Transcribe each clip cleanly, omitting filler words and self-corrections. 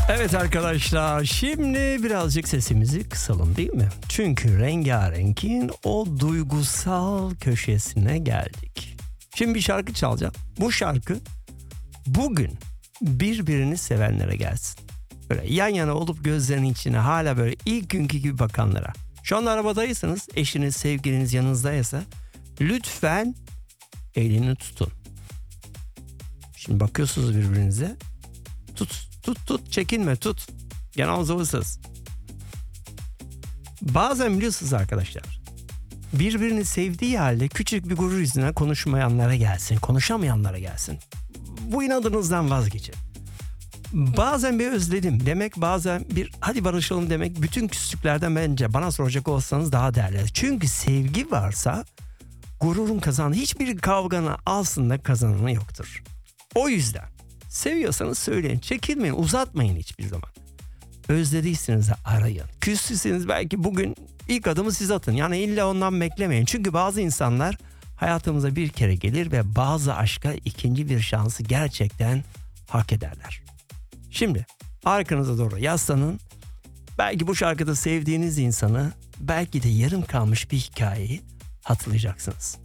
Evet arkadaşlar, şimdi birazcık sesimizi kısalım değil mi? Çünkü Rengarenk'in o duygusal köşesine geldik. Şimdi bir şarkı çalacağım. Bu şarkı bugün birbirini sevenlere gelsin. Böyle yan yana olup gözlerinin içine hala böyle ilk günkü gibi bakanlara. Şu anda arabadaysanız, eşiniz, sevgiliniz yanınızdaysa lütfen elini tutun. Şimdi bakıyorsunuz birbirinize. Tut, çekinme, tut. Genel zavısız. Bazen biliyorsunuz arkadaşlar, birbirini sevdiği halde küçük bir gurur yüzünden konuşmayanlara gelsin, konuşamayanlara gelsin. Bu inadınızdan vazgeçin. Bazen bir özledim demek, bazen bir hadi barışalım demek, bütün küslüklerden bence bana soracak olsanız daha değerli. Çünkü sevgi varsa gururun kazanı, hiçbir kavganın aslında kazananı yoktur. O yüzden seviyorsanız söyleyin, çekinmeyin, uzatmayın hiçbir zaman. Özlediyseniz de arayın. Küstüyseniz belki bugün ilk adımı siz atın. Yani illa ondan beklemeyin. Çünkü bazı insanlar hayatımıza bir kere gelir ve bazı aşka ikinci bir şansı gerçekten hak ederler. Şimdi arkanıza doğru yaslanın. Belki bu şarkıda sevdiğiniz insanı, belki de yarım kalmış bir hikayeyi hatırlayacaksınız.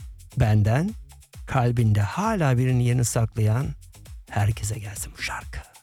Benden kalbinde hala birinin yerini saklayan herkese gelsin bu şarkı.